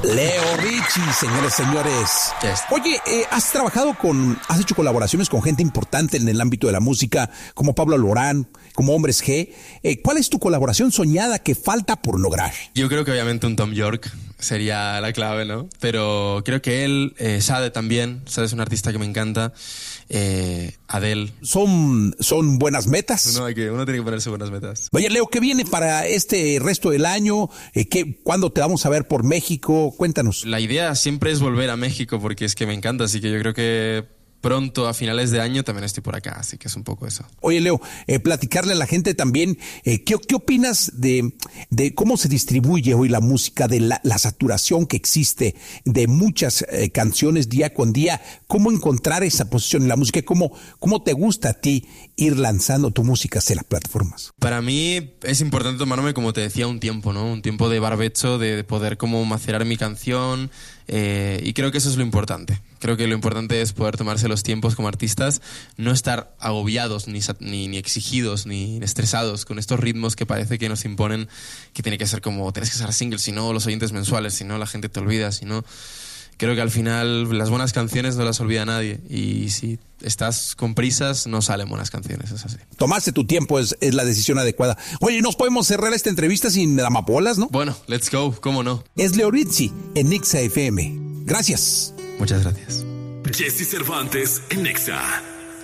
Leo Richie, señores. Oye, has hecho colaboraciones con gente importante en el ámbito de la música, como Pablo Alborán, como Hombres G. ¿Cuál es tu colaboración soñada que falta por lograr? Yo creo que obviamente un Tom York sería la clave, ¿no? Pero creo que él, Sade también, Sade es un artista que me encanta, Adele. ¿Son buenas metas? Uno tiene que ponerse buenas metas. Oye, Leo, ¿qué viene para este resto del año? ¿Cuándo te vamos a ver por México? Cuéntanos. La idea siempre es volver a México porque es que me encanta, así que yo creo que pronto, a finales de año, también estoy por acá, así que es un poco eso. Oye, Leo, platicarle a la gente también, ¿qué opinas de cómo se distribuye hoy la música, de la saturación que existe de muchas canciones día con día? ¿Cómo encontrar esa posición en la música? ¿Cómo te gusta a ti ir lanzando tu música hacia las plataformas? Para mí es importante tomarme, como te decía, un tiempo, ¿no? Un tiempo de barbecho, de poder como macerar mi canción, y creo que eso es lo importante. Creo que lo importante es poder tomarse los tiempos como artistas, no estar agobiados, ni exigidos, ni estresados con estos ritmos que parece que nos imponen, que tiene que ser como, tienes que ser single, si no los oyentes mensuales, si no la gente te olvida, si no... Creo que al final las buenas canciones no las olvida nadie, y si estás con prisas no salen buenas canciones, es así. Tomarse tu tiempo es la decisión adecuada. Oye, nos podemos cerrar esta entrevista sin amapolas, ¿no? Bueno, let's go, ¿cómo no? Es Leo Richie en Nexa FM. Gracias. Muchas gracias. Jesse Cervantes en Nexa.